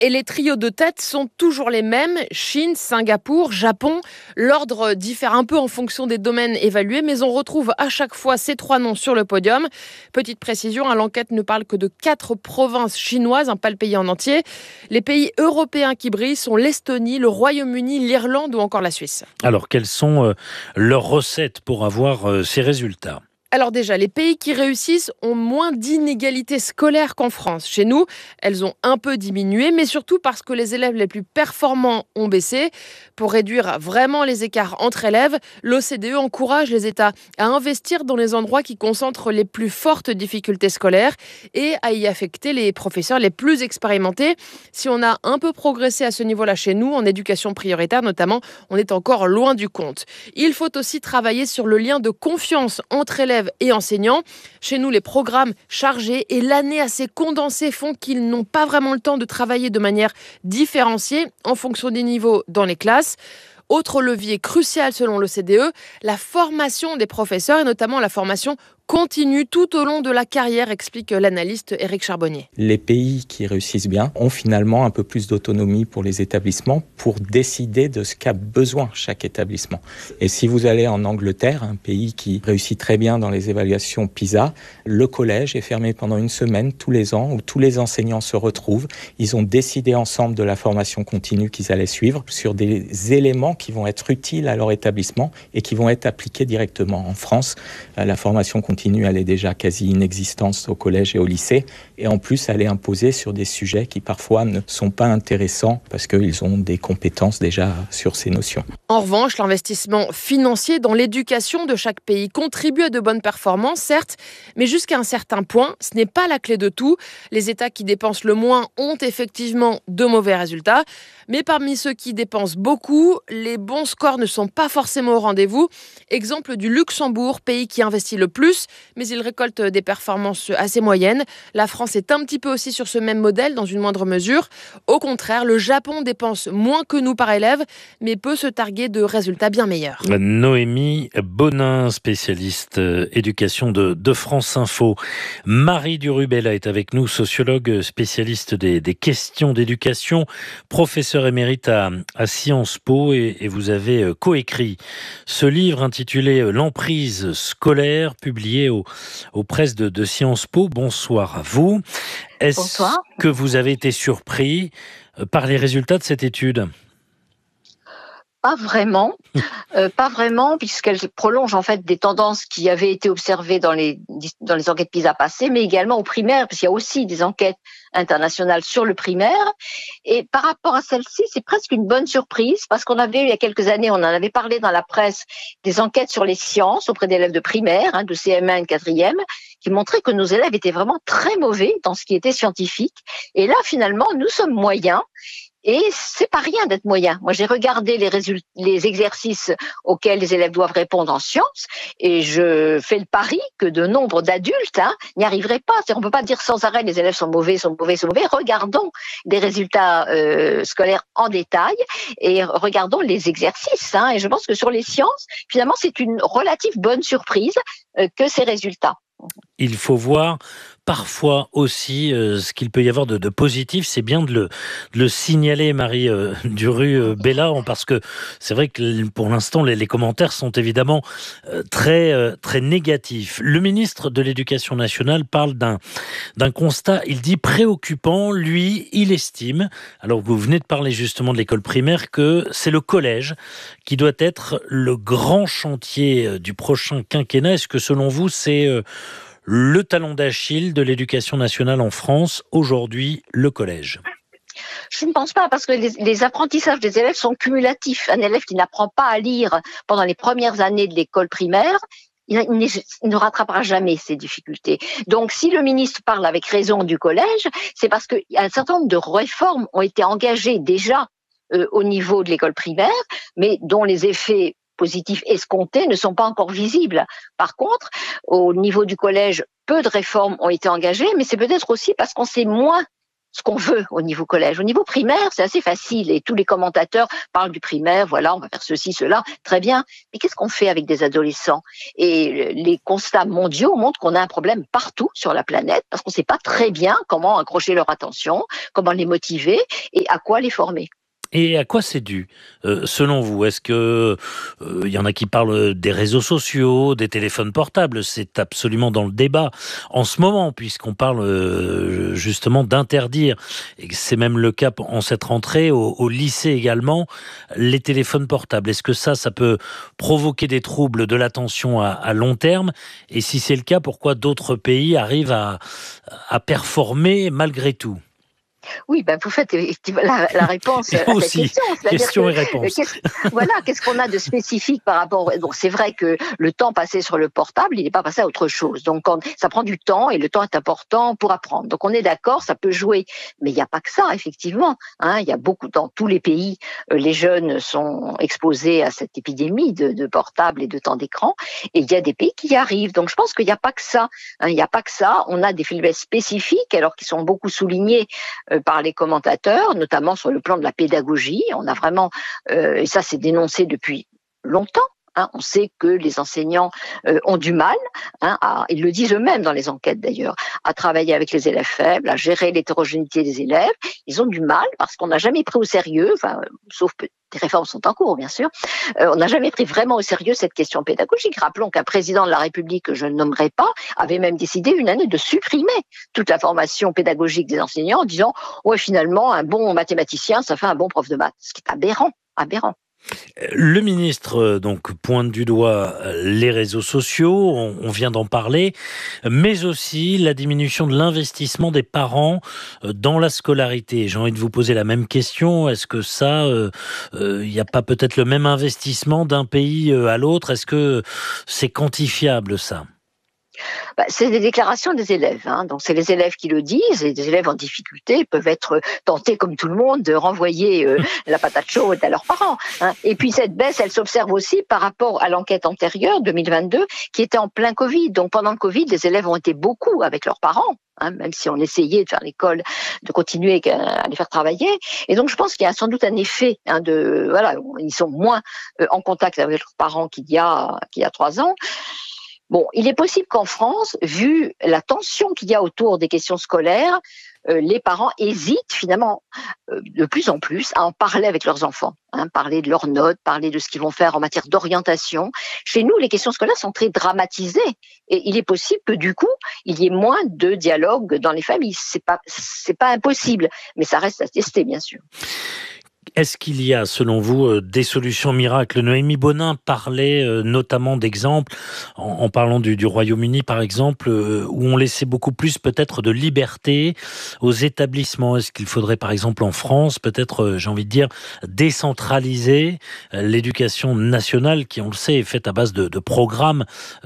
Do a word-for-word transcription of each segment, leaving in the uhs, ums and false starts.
Et les trios de tête sont toujours les mêmes, Chine, Singapour, Japon. L'ordre diffère un peu en fonction des domaines évalués, mais on retrouve à chaque fois ces trois noms sur le podium. Petite précision, hein, l'enquête ne parle que de quatre provinces chinoises, hein, pas le pays en entier. Les pays européens qui brillent sont l'Estonie, le Royaume-Uni, l'Irlande ou encore la Suisse. Alors, quelles sont euh, leurs recettes pour avoir euh, ces résultats ? Alors déjà, les pays qui réussissent ont moins d'inégalités scolaires qu'en France. Chez nous, elles ont un peu diminué, mais surtout parce que les élèves les plus performants ont baissé. Pour réduire vraiment les écarts entre élèves, l'O C D E encourage les États à investir dans les endroits qui concentrent les plus fortes difficultés scolaires et à y affecter les professeurs les plus expérimentés. Si on a un peu progressé à ce niveau-là chez nous, en éducation prioritaire notamment, on est encore loin du compte. Il faut aussi travailler sur le lien de confiance entre élèves et enseignants. Chez nous, les programmes chargés et l'année assez condensée font qu'ils n'ont pas vraiment le temps de travailler de manière différenciée en fonction des niveaux dans les classes. Autre levier crucial selon l'O C D E, la formation des professeurs et notamment la formation continue tout au long de la carrière, explique l'analyste Éric Charbonnier. Les pays qui réussissent bien ont finalement un peu plus d'autonomie pour les établissements pour décider de ce qu'a besoin chaque établissement. Et si vous allez en Angleterre, un pays qui réussit très bien dans les évaluations PISA, le collège est fermé pendant une semaine tous les ans où tous les enseignants se retrouvent. Ils ont décidé ensemble de la formation continue qu'ils allaient suivre sur des éléments qui vont être utiles à leur établissement et qui vont être appliqués directement. En France, la formation continue elle est déjà quasi inexistante au collège et au lycée. Et en plus, elle est imposée sur des sujets qui parfois ne sont pas intéressants parce qu'ils ont des compétences déjà sur ces notions. En revanche, l'investissement financier dans l'éducation de chaque pays contribue à de bonnes performances, certes, mais jusqu'à un certain point, ce n'est pas la clé de tout. Les États qui dépensent le moins ont effectivement de mauvais résultats. Mais parmi ceux qui dépensent beaucoup, les bons scores ne sont pas forcément au rendez-vous. Exemple du Luxembourg, pays qui investit le plus, mais il récolte des performances assez moyennes. La France est un petit peu aussi sur ce même modèle, dans une moindre mesure. Au contraire, le Japon dépense moins que nous par élève, mais peut se targuer de résultats bien meilleurs. Noémie Bonin, spécialiste euh, éducation de, de France Info. Marie Durubella est avec nous, sociologue spécialiste des, des questions d'éducation, professeure émérite à, à Sciences Po, et, et vous avez euh, coécrit ce livre intitulé « L'emprise scolaire », publié au, aux presses de, de Sciences Po. Bonsoir à vous. Est-ce Bonsoir. que vous avez été surpris par les résultats de cette étude ? Pas vraiment, euh, pas vraiment, puisqu'elle prolonge en fait des tendances qui avaient été observées dans les dans les enquêtes PISA passées, mais également au primaire, parce qu'il y a aussi des enquêtes internationales sur le primaire. Et par rapport à celle-ci, c'est presque une bonne surprise, parce qu'on avait eu il y a quelques années, on en avait parlé dans la presse, des enquêtes sur les sciences auprès d'élèves de primaire, hein, de C M un et de quatrième, qui montraient que nos élèves étaient vraiment très mauvais dans ce qui était scientifique. Et là, finalement, nous sommes moyens. Et c'est pas rien d'être moyen. Moi, j'ai regardé les résultats, les exercices auxquels les élèves doivent répondre en sciences, et je fais le pari que de nombre d'adultes hein, n'y arriveraient pas. C'est-à-dire, on peut pas dire sans arrêt les élèves sont mauvais, sont mauvais, sont mauvais. Regardons des résultats euh, scolaires en détail et regardons les exercices. Hein, et je pense que sur les sciences, finalement, c'est une relative bonne surprise euh, que ces résultats. Il faut voir parfois aussi euh, ce qu'il peut y avoir de, de positif. C'est bien de le, de le signaler, Marie euh, Durubella, parce que c'est vrai que pour l'instant, les, les commentaires sont évidemment euh, très, euh, très négatifs. Le ministre de l'Éducation nationale parle d'un, d'un constat, il dit préoccupant. Lui, il estime, alors vous venez de parler justement de l'école primaire, que c'est le collège qui doit être le grand chantier du prochain quinquennat. Est-ce que selon vous, c'est euh, le talon d'Achille de l'éducation nationale en France, aujourd'hui, le collège? Je ne pense pas, parce que les, les apprentissages des élèves sont cumulatifs. Un élève qui n'apprend pas à lire pendant les premières années de l'école primaire, il, il, il ne rattrapera jamais ces difficultés. Donc, si le ministre parle avec raison du collège, c'est parce qu'un certain nombre de réformes ont été engagées déjà euh, au niveau de l'école primaire, mais dont les effets positifs escomptés ne sont pas encore visibles. Par contre, au niveau du collège, peu de réformes ont été engagées, mais c'est peut-être aussi parce qu'on s'est moins ce qu'on veut au niveau collège. Au niveau primaire, c'est assez facile et tous les commentateurs parlent du primaire, voilà, on va faire ceci, cela, très bien. Mais qu'est-ce qu'on fait avec des adolescents? Et les constats mondiaux montrent qu'on a un problème partout sur la planète parce qu'on ne sait pas très bien comment accrocher leur attention, comment les motiver et à quoi les former. Et à quoi c'est dû, euh, selon vous? Est-ce que euh, y en a qui parlent des réseaux sociaux, des téléphones portables? C'est absolument dans le débat en ce moment, puisqu'on parle euh, justement d'interdire, et c'est même le cas en cette rentrée, au, au lycée également, les téléphones portables. Est-ce que ça, ça peut provoquer des troubles de l'attention à, à long terme? Et si c'est le cas, pourquoi d'autres pays arrivent à, à performer malgré tout? Oui, ben vous faites la, la réponse à cette aussi, question. question que, et réponse. Qu'est-ce, voilà, qu'est-ce qu'on a de spécifique par rapport... Donc c'est vrai que le temps passé sur le portable, il n'est pas passé à autre chose. Donc on, ça prend du temps et le temps est important pour apprendre. Donc on est d'accord, ça peut jouer. Mais il n'y a pas que ça, effectivement. Hein, il y a beaucoup, dans tous les pays, euh, les jeunes sont exposés à cette épidémie de, de portable et de temps d'écran. Et il y a des pays qui y arrivent. Donc je pense qu'il n'y a pas que ça. Hein, il n'y a pas que ça. On a des faiblesses spécifiques, alors qu'ils sont beaucoup soulignés par les commentateurs, notamment sur le plan de la pédagogie. On a vraiment, euh, et ça c'est dénoncé depuis longtemps, hein, on sait que les enseignants euh, ont du mal, hein, à, ils le disent eux-mêmes dans les enquêtes d'ailleurs, à travailler avec les élèves faibles, à gérer l'hétérogénéité des élèves. Ils ont du mal parce qu'on n'a jamais pris au sérieux, enfin, sauf que des réformes sont en cours, bien sûr. Euh, on n'a jamais pris vraiment au sérieux cette question pédagogique. Rappelons qu'un président de la République, que je ne nommerai pas, avait même décidé une année de supprimer toute la formation pédagogique des enseignants en disant « Ouais, finalement, un bon mathématicien, ça fait un bon prof de maths ». Ce qui est aberrant, aberrant. Le ministre donc pointe du doigt les réseaux sociaux, on, on vient d'en parler, mais aussi la diminution de l'investissement des parents dans la scolarité. J'ai envie de vous poser la même question. Est-ce que ça, il euh, n'y euh, a pas peut-être le même investissement d'un pays à l'autre? Est-ce que c'est quantifiable ça? Bah, c'est des déclarations des élèves, hein. Donc c'est les élèves qui le disent, et des élèves en difficulté peuvent être tentés, comme tout le monde, de renvoyer euh, la patate chaude à leurs parents, hein. Et puis cette baisse, elle s'observe aussi par rapport à l'enquête antérieure, deux mille vingt-deux, qui était en plein Covid. Donc pendant le Covid, les élèves ont été beaucoup avec leurs parents, hein, même si on essayait de faire l'école, de continuer à les faire travailler. Et donc je pense qu'il y a sans doute un effet, hein, de voilà, ils sont moins euh, en contact avec leurs parents qu'il y a qu'il y a trois ans. Bon, il est possible qu'en France, vu la tension qu'il y a autour des questions scolaires, euh, les parents hésitent finalement euh, de plus en plus à en parler avec leurs enfants, hein, parler de leurs notes, parler de ce qu'ils vont faire en matière d'orientation. Chez nous, les questions scolaires sont très dramatisées et il est possible que du coup, il y ait moins de dialogue dans les familles. C'est pas, c'est pas impossible, mais ça reste à tester, bien sûr. Est-ce qu'il y a, selon vous, des solutions miracles? Noémie Bonin parlait notamment d'exemples, en, en parlant du, du Royaume-Uni, par exemple, où on laissait beaucoup plus peut-être de liberté aux établissements. Est-ce qu'il faudrait, par exemple, en France, peut-être, j'ai envie de dire, décentraliser l'éducation nationale, qui, on le sait, est faite à base de, de programmes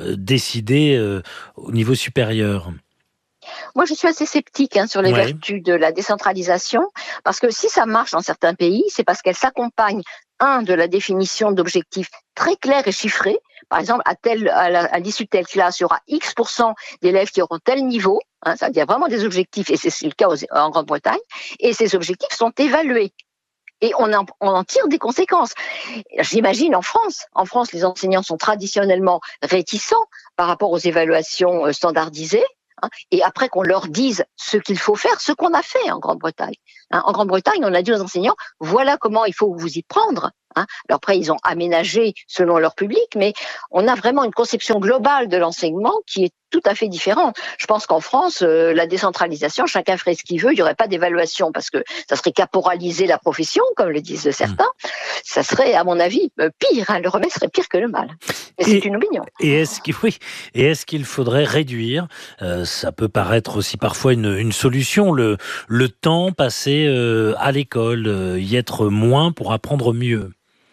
décidés au niveau supérieur? Moi, je suis assez sceptique, hein, sur les ouais. vertus de la décentralisation, parce que si ça marche dans certains pays, c'est parce qu'elle s'accompagne, un, de la définition d'objectifs très clairs et chiffrés. Par exemple, à, tel, à, la, à l'issue de telle classe, il y aura X pour cent d'élèves qui auront tel niveau. Hein, ça veut dire vraiment des objectifs, et c'est le cas aux, en Grande-Bretagne, et ces objectifs sont évalués. Et on en, on en tire des conséquences. J'imagine en France. En France, les enseignants sont traditionnellement réticents par rapport aux évaluations standardisées. Et après qu'on leur dise ce qu'il faut faire, ce qu'on a fait en Grande-Bretagne. En Grande-Bretagne, on a dit aux enseignants, voilà comment il faut vous y prendre. Alors après, ils ont aménagé selon leur public, mais on a vraiment une conception globale de l'enseignement qui est tout à fait différente. Je pense qu'en France, euh, la décentralisation, chacun ferait ce qu'il veut, il n'y aurait pas d'évaluation parce que ça serait caporaliser la profession, comme le disent certains. Mmh. Ça serait, à mon avis, pire. Hein, le remède serait pire que le mal. Et, et c'est une opinion. Et est-ce qu'il, oui, et est-ce qu'il faudrait réduire, euh, ça peut paraître aussi parfois une, une solution, le, le temps passé euh, à l'école, euh, y être moins pour apprendre mieux?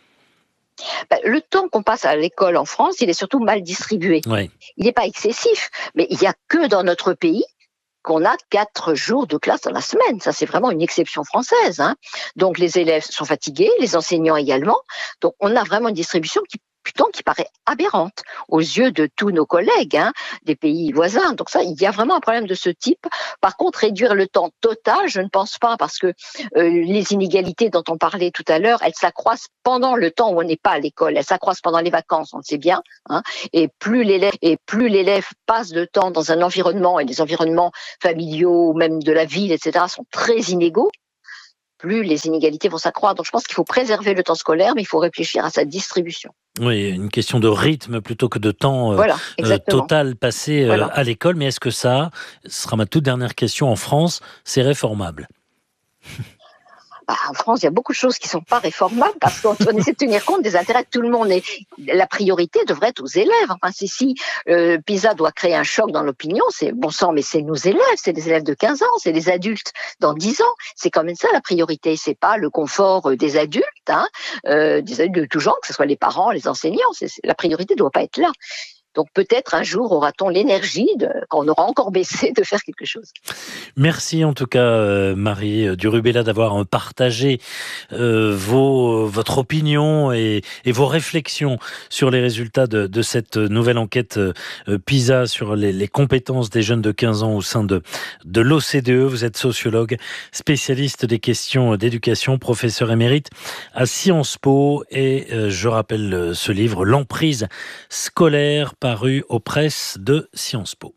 Ben, le temps qu'on passe à l'école en France, il est surtout mal distribué. Ouais. Il n'est pas excessif, mais il n'y a que dans notre pays qu'on a quatre jours de classe dans la semaine. Ça, c'est vraiment une exception française, hein. Donc, les élèves sont fatigués, les enseignants également. Donc, on a vraiment une distribution qui Putain, qui paraît aberrante aux yeux de tous nos collègues, hein, des pays voisins. Donc ça, il y a vraiment un problème de ce type. Par contre, réduire le temps total, je ne pense pas, parce que euh, les inégalités dont on parlait tout à l'heure, elles s'accroissent pendant le temps où on n'est pas à l'école. Elles s'accroissent pendant les vacances, on le sait bien. Hein, et plus l'élève et plus l'élève passe de temps dans un environnement, et les environnements familiaux, même de la ville, et cetera, sont très inégaux, plus les inégalités vont s'accroître. Donc je pense qu'il faut préserver le temps scolaire, mais il faut réfléchir à sa distribution. Oui, une question de rythme plutôt que de temps euh, voilà, euh, total passé euh, voilà. à l'école. Mais est-ce que ça, ce sera ma toute dernière question, en France, c'est réformable ? Bah, en France, il y a beaucoup de choses qui ne sont pas réformables parce qu'on essaie de tenir compte des intérêts de tout le monde. Et la priorité devrait être aux élèves. Enfin, si, si euh, PISA doit créer un choc dans l'opinion, c'est bon sang, mais c'est nos élèves, c'est les élèves de quinze ans, c'est les adultes dans dix ans. C'est quand même ça la priorité. C'est pas le confort des adultes, hein, euh, des adultes de tout genre, que ce soit les parents, les enseignants. C'est, c'est, la priorité ne doit pas être là. Donc peut-être un jour aura-t-on l'énergie, de, quand on aura encore baissé, de faire quelque chose. Merci en tout cas euh, Marie Durubella d'avoir partagé euh, vos, votre opinion et, et vos réflexions sur les résultats de, de cette nouvelle enquête euh, PISA sur les, les compétences des jeunes de quinze ans au sein de, de l'O C D E. Vous êtes sociologue, spécialiste des questions d'éducation, professeur émérite à Sciences Po et euh, je rappelle ce livre, L'emprise scolaire, paru aux presses de Sciences Po.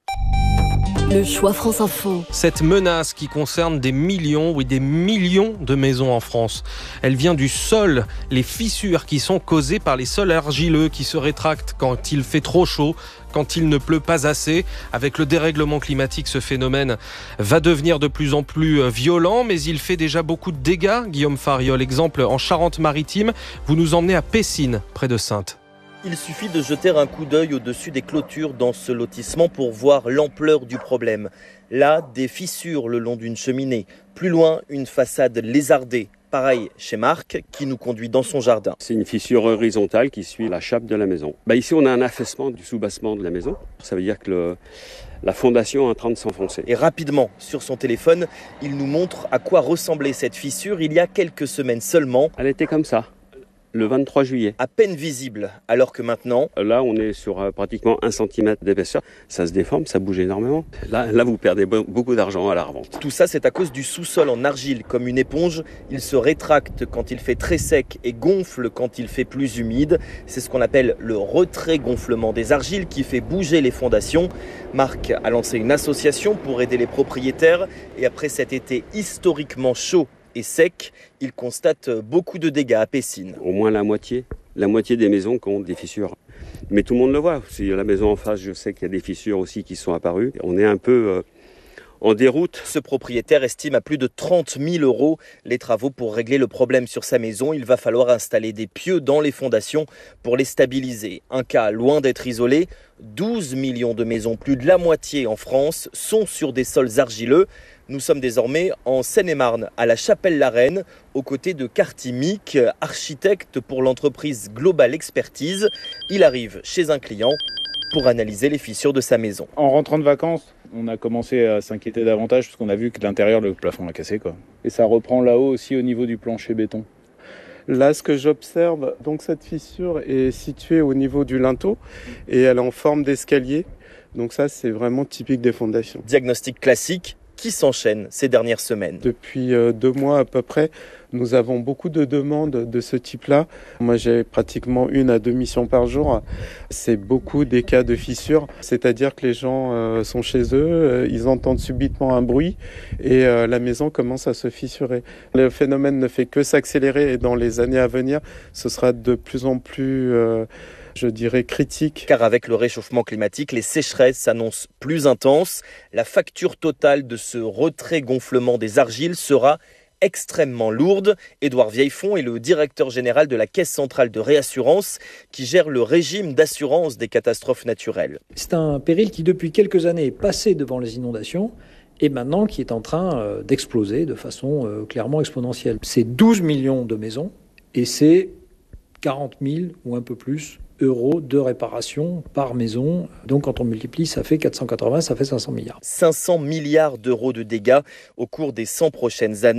Le choix France Info. Cette menace qui concerne des millions, oui des millions de maisons en France. Elle vient du sol, les fissures qui sont causées par les sols argileux qui se rétractent quand il fait trop chaud, quand il ne pleut pas assez. Avec le dérèglement climatique, ce phénomène va devenir de plus en plus violent, mais il fait déjà beaucoup de dégâts. Guillaume Fariol, exemple en Charente-Maritime, vous nous emmenez à Pessines, près de Saintes. Il suffit de jeter un coup d'œil au-dessus des clôtures dans ce lotissement pour voir l'ampleur du problème. Là, des fissures le long d'une cheminée. Plus loin, une façade lézardée. Pareil chez Marc, qui nous conduit dans son jardin. C'est une fissure horizontale qui suit la chape de la maison. Bah ici, on a un affaissement du soubassement de la maison. Ça veut dire que le, la fondation est en train de s'enfoncer. Et rapidement, sur son téléphone, il nous montre à quoi ressemblait cette fissure il y a quelques semaines seulement. Elle était comme ça. Le vingt-trois juillet. À peine visible, alors que maintenant... Là, on est sur euh, pratiquement un centimètre d'épaisseur. Ça se déforme, ça bouge énormément. Là, là, vous perdez beaucoup d'argent à la revente. Tout ça, c'est à cause du sous-sol en argile. Comme une éponge, il se rétracte quand il fait très sec et gonfle quand il fait plus humide. C'est ce qu'on appelle le retrait-gonflement des argiles qui fait bouger les fondations. Marc a lancé une association pour aider les propriétaires. Et après cet été historiquement chaud et sec, il constate beaucoup de dégâts à Pessines. Au moins la moitié, la moitié des maisons qui ont des fissures. Mais tout le monde le voit. Si la maison en face, je sais qu'il y a des fissures aussi qui sont apparues. On est un peu euh, en déroute. Ce propriétaire estime à plus de trente mille euros les travaux pour régler le problème sur sa maison. Il va falloir installer des pieux dans les fondations pour les stabiliser. Un cas loin d'être isolé. douze millions de maisons, plus de la moitié en France, sont sur des sols argileux. Nous sommes désormais en Seine-et-Marne, à la Chapelle-la-Reine, aux côtés de Cartimic, architecte pour l'entreprise Global Expertise. Il arrive chez un client pour analyser les fissures de sa maison. En rentrant de vacances, on a commencé à s'inquiéter davantage parce qu'on a vu que l'intérieur, le plafond a cassé, quoi. Et ça reprend là-haut aussi au niveau du plancher béton. Là, ce que j'observe, donc cette fissure est située au niveau du linteau et elle est en forme d'escalier. Donc ça, c'est vraiment typique des fondations. Diagnostic classique qui s'enchaîne ces dernières semaines. Depuis deux mois à peu près, nous avons beaucoup de demandes de ce type-là. Moi, j'ai pratiquement une à deux missions par jour. C'est beaucoup des cas de fissures, c'est-à-dire que les gens euh, sont chez eux, euh, ils entendent subitement un bruit et euh, la maison commence à se fissurer. Le phénomène ne fait que s'accélérer et dans les années à venir, ce sera de plus en plus... Euh, je dirais critique. Car avec le réchauffement climatique, les sécheresses s'annoncent plus intenses. La facture totale de ce retrait-gonflement des argiles sera extrêmement lourde. Édouard Vieillefond est le directeur général de la Caisse centrale de réassurance qui gère le régime d'assurance des catastrophes naturelles. C'est un péril qui depuis quelques années est passé devant les inondations et maintenant qui est en train d'exploser de façon clairement exponentielle. C'est douze millions de maisons et c'est quarante mille ou un peu plus euros de réparation par maison. Donc quand on multiplie, ça fait quatre cent quatre-vingts, ça fait cinq cents milliards. cinq cents milliards d'euros de dégâts au cours des cent prochaines années.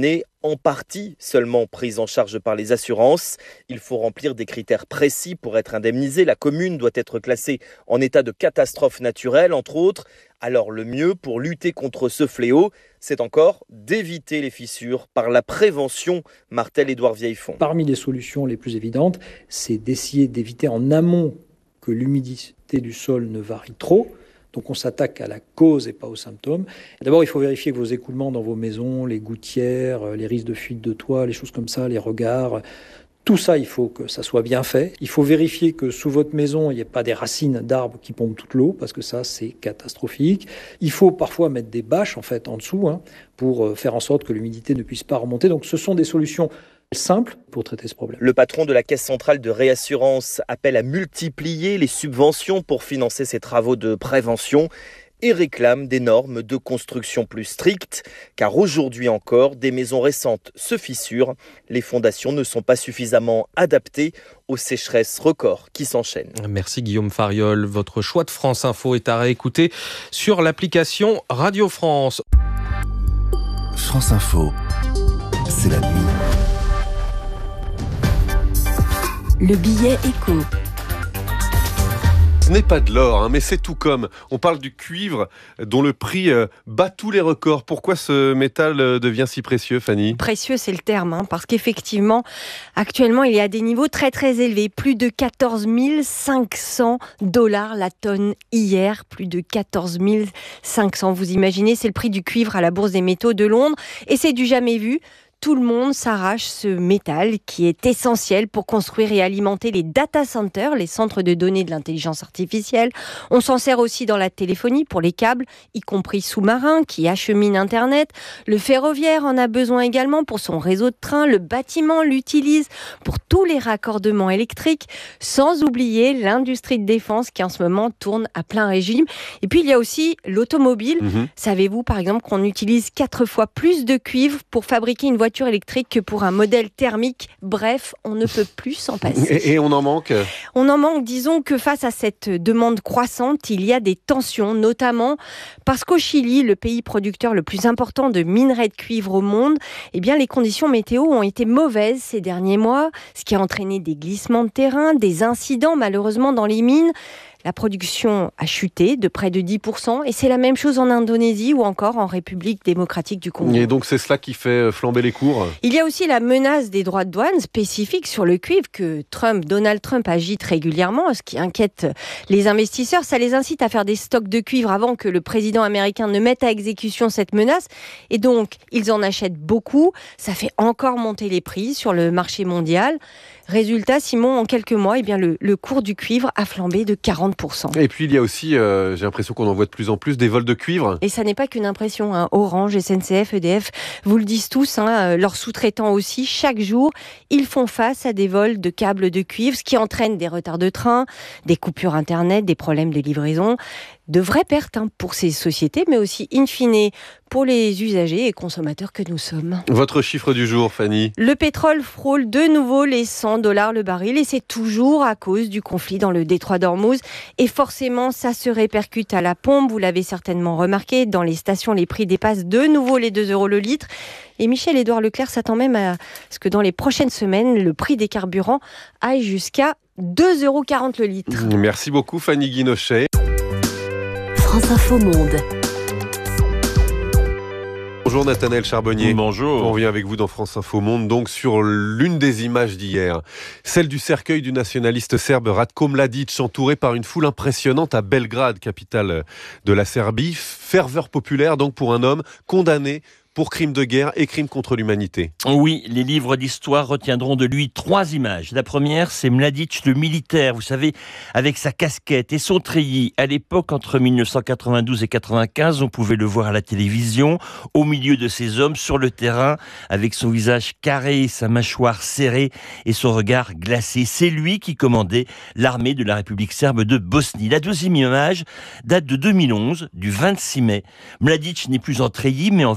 en partie seulement prises en charge par les assurances. Il faut remplir des critères précis pour être indemnisé. La commune doit être classée en état de catastrophe naturelle, entre autres. Alors le mieux pour lutter contre ce fléau, c'est encore d'éviter les fissures par la prévention, martèle Édouard Vieillefond. Parmi les solutions les plus évidentes, c'est d'essayer d'éviter en amont que l'humidité du sol ne varie trop. Donc on s'attaque à la cause et pas aux symptômes. D'abord, il faut vérifier que vos écoulements dans vos maisons, les gouttières, les risques de fuite de toit, les choses comme ça, les regards, tout ça, il faut que ça soit bien fait. Il faut vérifier que sous votre maison, il n'y ait pas des racines d'arbres qui pompent toute l'eau, parce que ça, c'est catastrophique. Il faut parfois mettre des bâches, en fait, en dessous, hein, pour faire en sorte que l'humidité ne puisse pas remonter. Donc ce sont des solutions simples pour traiter ce problème. Le patron de la Caisse centrale de réassurance appelle à multiplier les subventions pour financer ces travaux de prévention et réclame des normes de construction plus strictes, car aujourd'hui encore, des maisons récentes se fissurent. Les fondations ne sont pas suffisamment adaptées aux sécheresses records qui s'enchaînent. Merci Guillaume Fariol. Votre choix de France Info est à réécouter sur l'application Radio France. France Info, c'est la nuit. Le billet éco. Ce n'est pas de l'or, hein, mais c'est tout comme. On parle du cuivre dont le prix euh, bat tous les records. Pourquoi ce métal euh, devient si précieux, Fanny ? Précieux, c'est le terme, hein, parce qu'effectivement, actuellement, il est à des niveaux très très élevés. Plus de quatorze mille cinq cents dollars la tonne hier. Plus de quatorze mille cinq cents. Vous imaginez, c'est le prix du cuivre à la Bourse des métaux de Londres. Et c'est du jamais vu. Tout le monde s'arrache ce métal qui est essentiel pour construire et alimenter les data centers, les centres de données de l'intelligence artificielle. On s'en sert aussi dans la téléphonie pour les câbles, y compris sous-marins qui acheminent Internet. Le ferroviaire en a besoin également pour son réseau de trains. Le bâtiment l'utilise pour tous les raccordements électriques, sans oublier l'industrie de défense qui en ce moment tourne à plein régime. Et puis il y a aussi l'automobile. Mmh. Savez-vous par exemple qu'on utilise quatre fois plus de cuivre pour fabriquer une voiture voiture électrique que pour un modèle thermique. Bref, on ne peut plus s'en passer. Et, et on en manque ? On en manque. Disons que face à cette demande croissante, il y a des tensions, notamment parce qu'au Chili, le pays producteur le plus important de minerais de cuivre au monde, eh bien, les conditions météo ont été mauvaises ces derniers mois, ce qui a entraîné des glissements de terrain, des incidents malheureusement dans les mines. La production a chuté de près de dix pour cent et c'est la même chose en Indonésie ou encore en République démocratique du Congo. Et donc c'est cela qui fait flamber les cours ? Il y a aussi la menace des droits de douane spécifiques sur le cuivre que Trump, Donald Trump agite régulièrement, ce qui inquiète les investisseurs. Ça les incite à faire des stocks de cuivre avant que le président américain ne mette à exécution cette menace. Et donc, ils en achètent beaucoup. Ça fait encore monter les prix sur le marché mondial. Résultat, Simon, en quelques mois, eh bien, le, le cours du cuivre a flambé de quarante pour cent. Et puis, il y a aussi, euh, j'ai l'impression qu'on en voit de plus en plus, des vols de cuivre. Et ça n'est pas qu'une impression. Hein. Orange, S N C F, E D F vous le disent tous, hein, leurs sous-traitants aussi. Chaque jour, ils font face à des vols de câbles de cuivre, ce qui entraîne des retards de train, des coupures Internet, des problèmes de livraison. De vraies pertes hein, pour ces sociétés, mais aussi, in fine, pour les usagers et consommateurs que nous sommes. Votre chiffre du jour, Fanny ? Le pétrole frôle de nouveau les cent dollars le baril et c'est toujours à cause du conflit dans le détroit d'Ormuz. Et forcément, ça se répercute à la pompe. Vous l'avez certainement remarqué, dans les stations, les prix dépassent de nouveau les deux euros le litre. Et Michel-Édouard Leclerc s'attend même à ce que dans les prochaines semaines, le prix des carburants aille jusqu'à deux euros quarante le litre. Merci beaucoup, Fanny Guinochet. France Info Monde. Bonjour Nathanaël Charbonnier. Bonjour. On revient avec vous dans France Info Monde, donc sur l'une des images d'hier. Celle du cercueil du nationaliste serbe Ratko Mladic, entouré par une foule impressionnante à Belgrade, capitale de la Serbie. Ferveur populaire donc pour un homme condamné pour crimes de guerre et crimes contre l'humanité. Oui, les livres d'histoire retiendront de lui trois images. La première, c'est Mladic, le militaire, vous savez, avec sa casquette et son treillis. À l'époque, entre mille neuf cent quatre-vingt-douze et quatre-vingt-quinze, on pouvait le voir à la télévision, au milieu de ces hommes, sur le terrain, avec son visage carré, sa mâchoire serrée et son regard glacé. C'est lui qui commandait l'armée de la République serbe de Bosnie. La deuxième image date de deux mille onze, du vingt-six mai. Mladic n'est plus en treillis, mais en vêtements de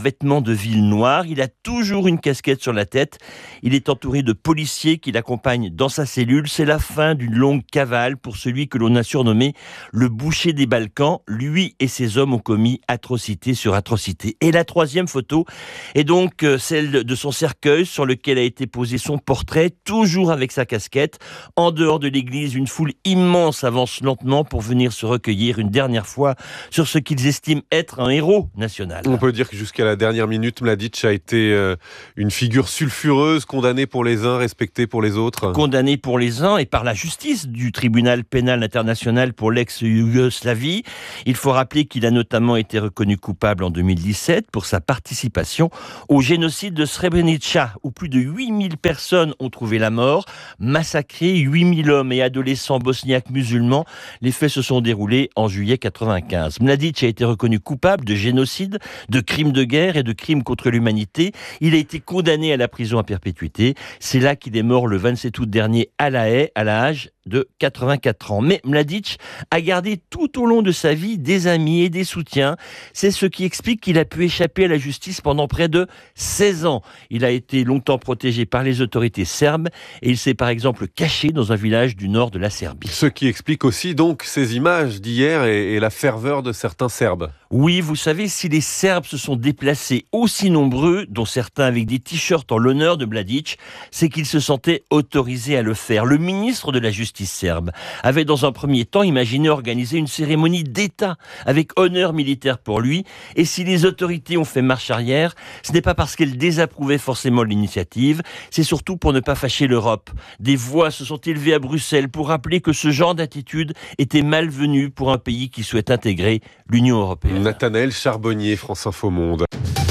de ville noir. Il a toujours une casquette sur la tête. Il est entouré de policiers qui l'accompagnent dans sa cellule. C'est la fin d'une longue cavale pour celui que l'on a surnommé le boucher des Balkans. Lui et ses hommes ont commis atrocité sur atrocité. Et la troisième photo est donc celle de son cercueil sur lequel a été posé son portrait, toujours avec sa casquette. En dehors de l'église, une foule immense avance lentement pour venir se recueillir une dernière fois sur ce qu'ils estiment être un héros national. On peut dire que jusqu'à la dernière minute, Mladic a été euh, une figure sulfureuse, condamnée pour les uns, respectée pour les autres. Condamné pour les uns et par la justice du tribunal pénal international pour l'ex-Yougoslavie. Il faut rappeler qu'il a notamment été reconnu coupable en deux mille dix-sept pour sa participation au génocide de Srebrenica, où plus de huit mille personnes ont trouvé la mort, massacré huit mille hommes et adolescents bosniaques musulmans. Les faits se sont déroulés en juillet quatre-vingt-quinze. Mladic a été reconnu coupable de génocide, de crimes de guerre et de crimes contre l'humanité. Il a été condamné à la prison à perpétuité. C'est là qu'il est mort le vingt-sept août dernier à La Haye, à l'âge de quatre-vingt-quatre ans. Mais Mladic a gardé tout au long de sa vie des amis et des soutiens. C'est ce qui explique qu'il a pu échapper à la justice pendant près de seize ans. Il a été longtemps protégé par les autorités serbes et il s'est par exemple caché dans un village du nord de la Serbie. Ce qui explique aussi donc ces images d'hier et, et la ferveur de certains Serbes. Oui, vous savez, si les Serbes se sont déplacés aussi nombreux, dont certains avec des t-shirts en l'honneur de Mladic, c'est qu'ils se sentaient autorisés à le faire. Le ministre de la Justice serbe avait dans un premier temps imaginé organiser une cérémonie d'État avec honneur militaire pour lui. Et si les autorités ont fait marche arrière, ce n'est pas parce qu'elles désapprouvaient forcément l'initiative, c'est surtout pour ne pas fâcher l'Europe. Des voix se sont élevées à Bruxelles pour rappeler que ce genre d'attitude était malvenu pour un pays qui souhaite intégrer l'Union européenne. Nathanaël Charbonnier, France Info Monde.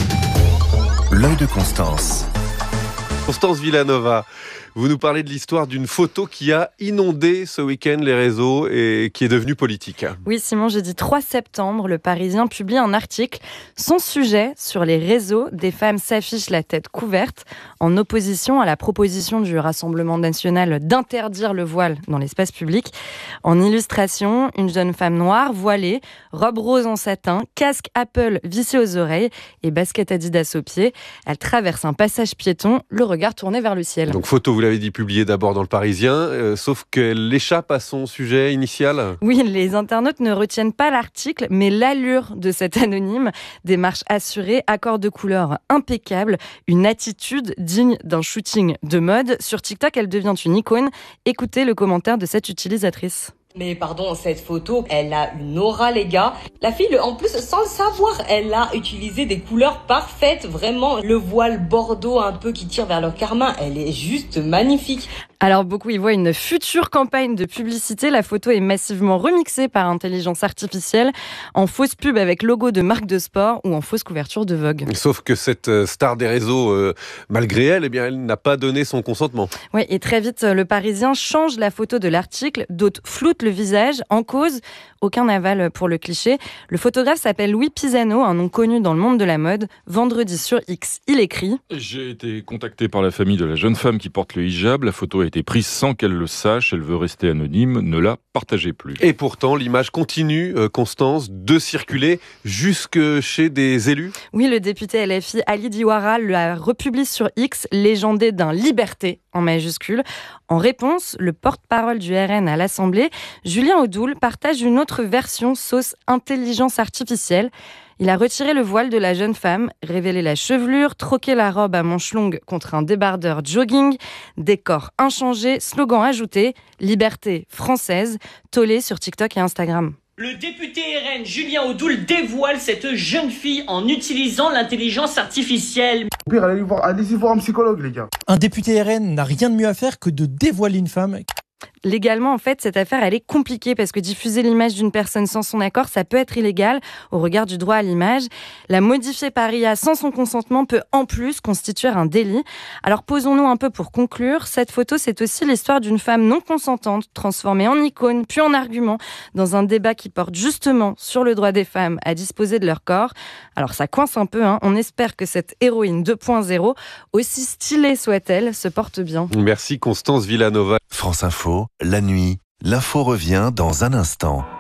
L'œil de Constance. Constance Villanova, vous nous parlez de l'histoire d'une photo qui a inondé ce week-end les réseaux et qui est devenue politique. Oui, Simon, jeudi trois septembre, le Parisien publie un article. Son sujet, sur les réseaux, des femmes s'affichent la tête couverte en opposition à la proposition du Rassemblement national d'interdire le voile dans l'espace public. En illustration, une jeune femme noire, voilée, robe rose en satin, casque Apple vissé aux oreilles et basket Adidas aux pieds. Elle traverse un passage piéton, le regard tourné vers le ciel. Donc photo, vous l'avez dit, publiée d'abord dans le Parisien, euh, sauf qu'elle échappe à son sujet initial. Oui, les internautes ne retiennent pas l'article, mais l'allure de cet anonyme. Démarche assurée, accord de couleur impeccable, une attitude digne d'un shooting de mode. Sur TikTok, elle devient une icône. Écoutez le commentaire de cette utilisatrice. Mais pardon, cette photo, elle a une aura, les gars. La fille, en plus, sans le savoir, elle a utilisé des couleurs parfaites. Vraiment, le voile bordeaux un peu qui tire vers le carmin, elle est juste magnifique. Alors beaucoup y voient une future campagne de publicité. La photo est massivement remixée par intelligence artificielle en fausse pub avec logo de marque de sport ou en fausse couverture de Vogue. Sauf que cette star des réseaux, euh, malgré elle, eh bien, elle n'a pas donné son consentement. Oui, et très vite, le Parisien change la photo de l'article. D'autres floutent le visage. En cause, aucun aval pour le cliché. Le photographe s'appelle Louis Pisano, un nom connu dans le monde de la mode. Vendredi sur X, il écrit « J'ai été contacté par la famille de la jeune femme qui porte le hijab. La photo a été prise sans qu'elle le sache. Elle veut rester anonyme. Ne la partagez plus. » Et pourtant, l'image continue, euh, Constance, de circuler jusque chez des élus. Oui, le député L F I Ali Diwara la republie sur X, légendé d'un liberté en majuscule. En réponse, le porte-parole du R N à l'Assemblée, Julien Audoul, partage une autre version sauce intelligence artificielle. Il a retiré le voile de la jeune femme, révélé la chevelure, troqué la robe à manches longues contre un débardeur jogging, décor inchangé, slogan ajouté, liberté française, tollé sur TikTok et Instagram. Le député R N Julien Audoul dévoile cette jeune fille en utilisant l'intelligence artificielle. Au pire, allez-y voir, allez-y voir un psychologue, les gars. Un député R N n'a rien de mieux à faire que de dévoiler une femme. Légalement, en fait, cette affaire, elle est compliquée parce que diffuser l'image d'une personne sans son accord, ça peut être illégal au regard du droit à l'image. La modifier par I A sans son consentement peut en plus constituer un délit. Alors posons-nous un peu pour conclure. Cette photo, c'est aussi l'histoire d'une femme non consentante transformée en icône puis en argument dans un débat qui porte justement sur le droit des femmes à disposer de leur corps. Alors ça coince un peu, hein. On espère que cette héroïne deux point zéro, aussi stylée soit-elle, se porte bien. Merci Constance Villanova. France Info, la nuit, l'info revient dans un instant.